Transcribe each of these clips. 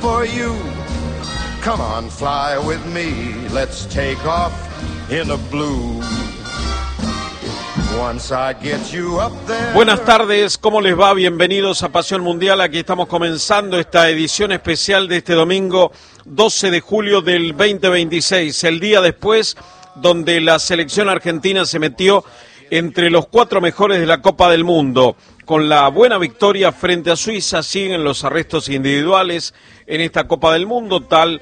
for you. Come on, fly with me. Let's take off in a blue. Once I get you up there. Buenas tardes, ¿cómo les va? Bienvenidos a Pasión Mundial. Aquí estamos comenzando esta edición especial de este domingo 12 de julio del 2026, el día después donde la selección argentina se metió entre los 4 mejores de la Copa del Mundo. Con la buena victoria frente a Suiza, siguen los arrestos individuales en esta Copa del Mundo, tal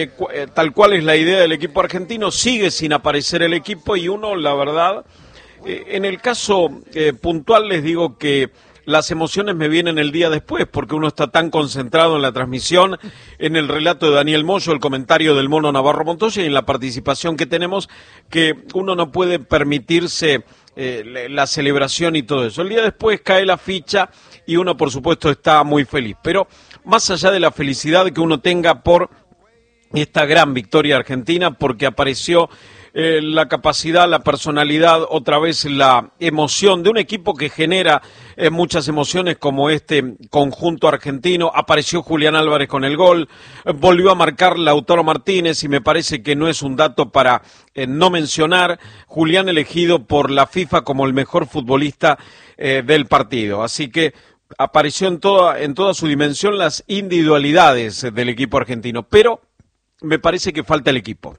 cual es la idea del equipo argentino. Sigue sin aparecer el equipo y uno, la verdad, en el caso puntual les digo que las emociones me vienen el día después, porque uno está tan concentrado en la transmisión, en el relato de Daniel Moyo, el comentario del Mono Navarro Montoya y en la participación que tenemos, que uno no puede permitirse la celebración y todo eso. El día después cae la ficha y uno, por supuesto, está muy feliz. Pero más allá de la felicidad que uno tenga por esta gran victoria argentina, porque apareció la capacidad, la personalidad, otra vez la emoción de un equipo que genera muchas emociones como este conjunto argentino. Apareció Julián Álvarez con el gol, volvió a marcar Lautaro Martínez y me parece que no es un dato para no mencionar. Julián elegido por la FIFA como el mejor futbolista del partido, así que apareció en toda su dimensión las individualidades del equipo argentino, pero me parece que falta el equipo.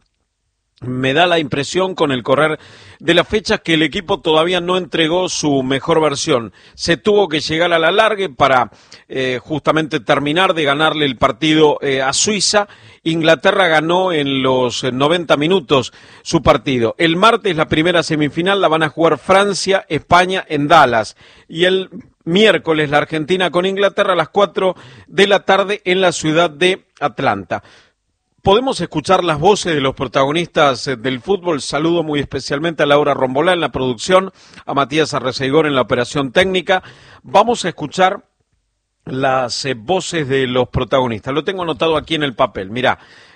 Me da la impresión con el correr de las fechas que el equipo todavía no entregó su mejor versión. Se tuvo que llegar a la largue para justamente terminar de ganarle el partido a Suiza. Inglaterra ganó en los 90 minutos su partido. El martes la primera semifinal la van a jugar Francia, España en Dallas. Y el miércoles la Argentina con Inglaterra a las 4 de la tarde en la ciudad de Atlanta. Podemos escuchar las voces de los protagonistas del fútbol. Saludo muy especialmente a Laura Rombolá en la producción, a Matías Arreceigor en la operación técnica. Vamos a escuchar las voces de los protagonistas. Lo tengo anotado aquí en el papel. Mirá,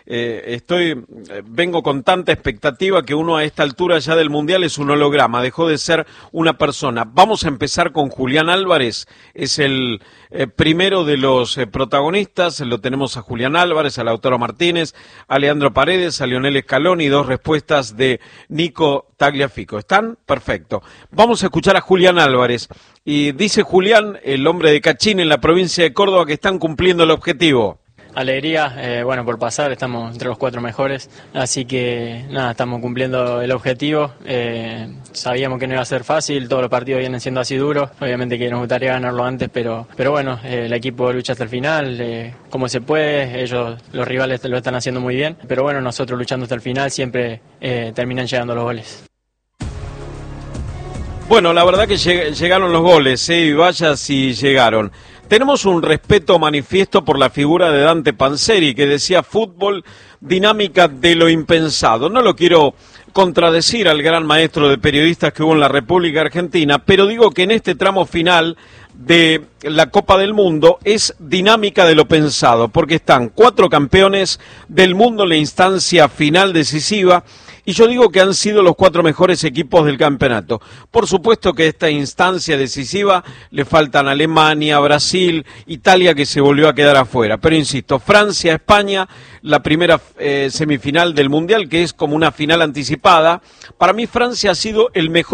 vengo con tanta expectativa que uno a esta altura ya del Mundial es un holograma, dejó de ser una persona. Vamos a empezar con Julián Álvarez, es el primero de los protagonistas. Lo tenemos a Julián Álvarez, a Lautaro Martínez, a Leandro Paredes, a Lionel Scaloni, 2 respuestas de Nico Tagliafico. ¿Están? Perfecto. Vamos a escuchar a Julián Álvarez. Y dice Julián, el hombre de Cachín en la provincia de Córdoba, que están cumpliendo el objetivo. Alegría, bueno, por pasar, estamos entre los 4 mejores, así que nada, estamos cumpliendo el objetivo. Sabíamos que no iba a ser fácil, todos los partidos vienen siendo así duros, obviamente que nos gustaría ganarlo antes, pero bueno, el equipo lucha hasta el final, como se puede, ellos, los rivales lo están haciendo muy bien, pero bueno, nosotros luchando hasta el final siempre terminan llegando los goles. Bueno, la verdad que llegaron los goles, y vaya si llegaron. Tenemos un respeto manifiesto por la figura de Dante Panzeri, que decía fútbol, dinámica de lo impensado. No lo quiero contradecir al gran maestro de periodistas que hubo en la República Argentina, pero digo que en este tramo final de la Copa del Mundo es dinámica de lo pensado, porque están 4 campeones del mundo en la instancia final decisiva, y yo digo que han sido los 4 mejores equipos del campeonato. Por supuesto que esta instancia decisiva le faltan Alemania, Brasil, Italia, que se volvió a quedar afuera. Pero insisto, Francia, España, la primera semifinal del Mundial, que es como una final anticipada. Para mí Francia ha sido el mejor